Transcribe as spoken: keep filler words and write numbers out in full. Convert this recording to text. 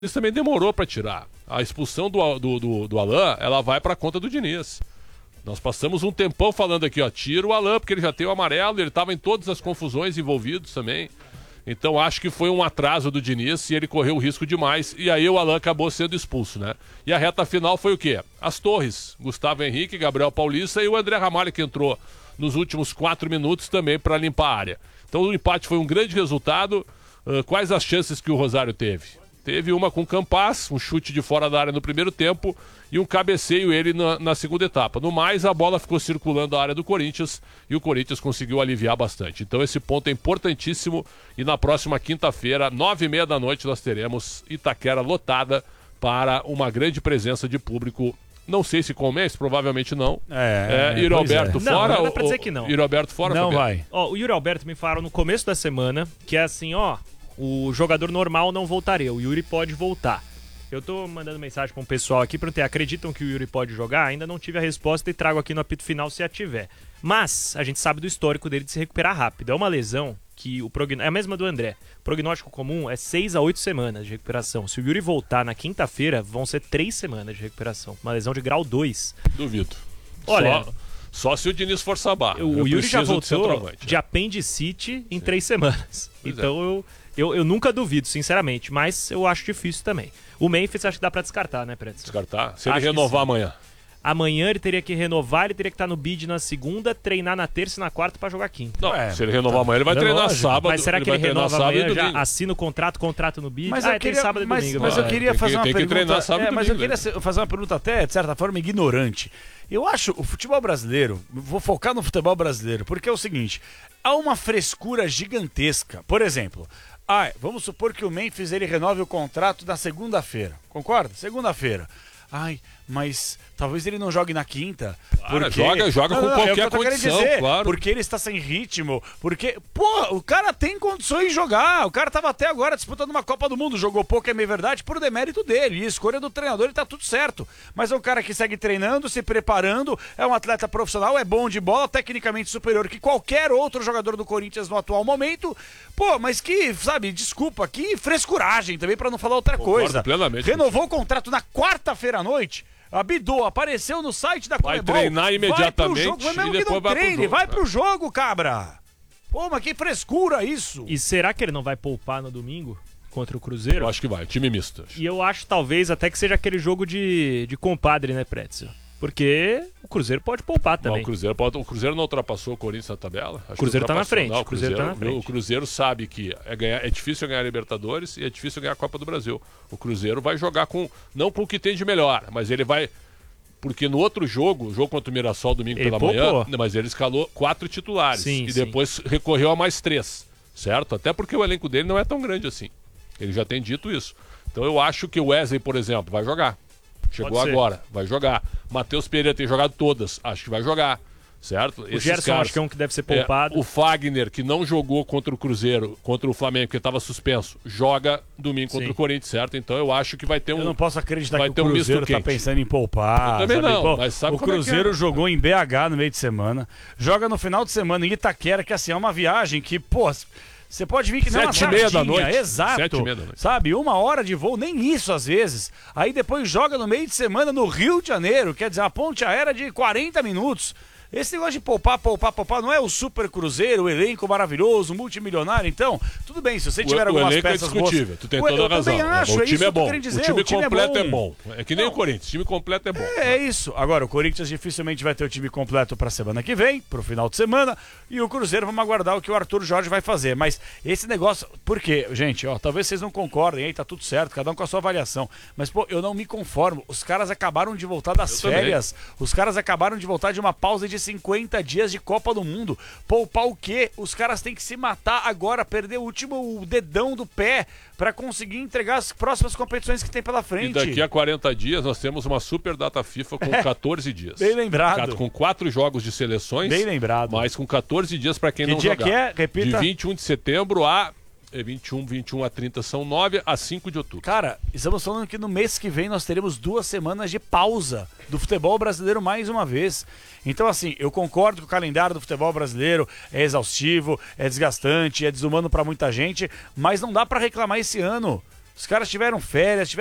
Diniz também demorou para tirar. A expulsão do, do, do, do Alain, ela vai para conta do Diniz. Nós passamos um tempão falando aqui, ó, tira o Alain, porque ele já tem o amarelo, ele estava em todas as confusões envolvidos também. Então acho que foi um atraso do Diniz e ele correu o risco demais. E aí o Alain acabou sendo expulso, né? E a reta final foi o quê? As torres. Gustavo Henrique, Gabriel Paulista e o André Ramalho, que entrou nos últimos quatro minutos também para limpar a área. Então o empate foi um grande resultado. Uh, quais as chances que o Rosário teve? Teve uma com o Campas, um chute de fora da área no primeiro tempo e um cabeceio ele na, na segunda etapa. No mais, a bola ficou circulando a área do Corinthians e o Corinthians conseguiu aliviar bastante. Então esse ponto é importantíssimo e na próxima quinta-feira, nove e meia da noite, nós teremos Itaquera lotada para uma grande presença de público. Não sei se com o Mês, provavelmente não. É, é, Yuri Alberto é. fora? Não, dá pra dizer que não. Yuri Alberto fora? Não Fabiano? vai. Ó, o Yuri Alberto me falaram no começo da semana que é assim, ó, o jogador normal não voltaria, o Yuri pode voltar. Eu tô mandando mensagem para um pessoal aqui perguntei, acreditam que o Yuri pode jogar? Ainda não tive a resposta e trago aqui no apito final se a tiver. Mas a gente sabe do histórico dele de se recuperar rápido. É uma lesão que o prognóstico... É a mesma do André. O prognóstico comum é seis a oito semanas de recuperação. Se o Yuri voltar na quinta-feira, vão ser três semanas de recuperação. Uma lesão de grau dois. Duvido. Olha... Só... Só se o Diniz forçar a barra. O, o Yuri já voltou de, de né? apendicite em Sim. três semanas. Pois então é. eu, eu, eu nunca duvido, sinceramente. Mas eu acho difícil também. O Memphis acho que dá pra descartar, né, Preto? Descartar? Se ele acho renovar amanhã. Amanhã ele teria que renovar, ele teria que estar no bid na segunda, treinar na terça e na quarta pra jogar quinta. Não, é, se ele renovar tá, amanhã, ele vai treinar lógico. sábado. Mas será que ele, ele renova sábado amanhã, já assina o contrato, contrato no bid? Mas ah, eu queria, tem sábado e mas, domingo. mas vai. eu queria tem fazer que, uma tem pergunta. Que treinar sábado é, e mas eu domingo, queria fazer uma pergunta até, de certa forma, ignorante. Eu acho o futebol brasileiro, vou focar no futebol brasileiro, porque é o seguinte, há uma frescura gigantesca. Por exemplo, ah, vamos supor que o Memphis ele renove o contrato na segunda-feira, concorda? Segunda-feira. Ai, mas talvez ele não jogue na quinta. Claro, porque... joga, joga não, com não, qualquer é o que eu tô condição, dizer, claro. Porque ele está sem ritmo, porque, pô, o cara tem condições de jogar, o cara tava até agora disputando uma Copa do Mundo, jogou pouco, é meio verdade, por demérito dele, e a escolha do treinador, ele tá tudo certo. Mas é um cara que segue treinando, se preparando, é um atleta profissional, é bom de bola, tecnicamente superior que qualquer outro jogador do Corinthians no atual momento. Pô, mas que, sabe, desculpa, que frescuragem também, pra não falar outra Concordo coisa. Plenamente. Renovou o contrato na quarta-feira à noite. A Bidô apareceu no site da Vai Comebol. treinar imediatamente vai pro jogo, e depois não vai treine, pro jogo. vai pro jogo, cabra. Pô, mas que frescura isso. E será que ele não vai poupar no domingo contra o Cruzeiro? Eu acho que vai, time misto. E eu acho talvez até que seja aquele jogo de, de compadre, né, Pretzel? Porque o Cruzeiro pode poupar também. Não, o, Cruzeiro pode, o Cruzeiro não ultrapassou o Corinthians na tabela? Acho o Cruzeiro tá na frente. Não, O Cruzeiro, Cruzeiro, tá na frente. O Cruzeiro sabe que é, ganhar, é difícil ganhar a Libertadores e é difícil ganhar a Copa do Brasil. O Cruzeiro vai jogar com, não com o que tem de melhor, mas ele vai... Porque no outro jogo, o jogo contra o Mirassol domingo ele pela poupou. manhã, mas ele escalou quatro titulares sim, e sim. depois recorreu a mais três, certo? Até porque o elenco dele não é tão grande assim. Ele já tem dito isso. Então eu acho que o Wesley, por exemplo, vai jogar. Chegou agora, vai jogar. Matheus Pereira tem jogado todas, acho que vai jogar. Certo? O Esses Gerson caras, acho que é um que deve ser poupado. É, o Fagner, que não jogou contra o Cruzeiro, contra o Flamengo, que estava suspenso, joga domingo contra Sim. o Corinthians, certo? Então eu acho que vai ter um... Eu não posso acreditar vai que ter o um Cruzeiro misto tá quente. pensando em poupar. Eu também sabe? não, Pô, mas sabe o como é que Cruzeiro é? jogou em B H no meio de semana, joga no final de semana em Itaquera, que assim, é uma viagem que, pô... Você pode vir que nem uma Sete e meia sardinha, da noite. exato, Sete e meia da noite. sabe, uma hora de voo, nem isso às vezes, aí depois joga no meio de semana no Rio de Janeiro, quer dizer, uma ponte aérea de quarenta minutos, esse negócio de poupar, poupar, poupar, não é o super cruzeiro, o elenco maravilhoso, multimilionário, então, tudo bem, se você tiver o, algumas o elenco peças é discutível, boas, tu tem eu, toda eu a razão. também acho, o é time isso é que eu bom, tô querendo dizer, o time o time completo é é bom. bom. É que nem Não. o Corinthians, o time completo é bom. É isso. Agora, o Corinthians dificilmente vai ter o time completo para semana que vem, pro final de semana, e o Cruzeiro, vamos aguardar o que o Arthur Jorge vai fazer. Mas esse negócio, por quê? Gente, ó, talvez vocês não concordem, aí tá tudo certo, cada um com a sua avaliação. Mas, pô, eu não me conformo. Os caras acabaram de voltar das Eu férias, também. Os caras acabaram de voltar de uma pausa de cinquenta dias de Copa do Mundo. Poupar o quê? Os caras têm que se matar agora, perder o último dedão do pé para conseguir entregar as próximas competições que tem pela frente. E daqui a quarenta dias nós temos uma super data FIFA com É. quatorze dias. Bem lembrado. Com quatro jogos de seleções. Bem lembrado. Mas com quatorze dias para quem Que não dia jogar. que é? Repita. De vinte e um de setembro a vinte e um, vinte e um a trinta são nove a cinco de outubro. Cara, estamos falando que no mês que vem nós teremos duas semanas de pausa do futebol brasileiro mais uma vez. Então, assim, eu concordo que o calendário do futebol brasileiro é exaustivo, é desgastante, é desumano pra muita gente, mas não dá pra reclamar esse ano. Os caras tiveram férias,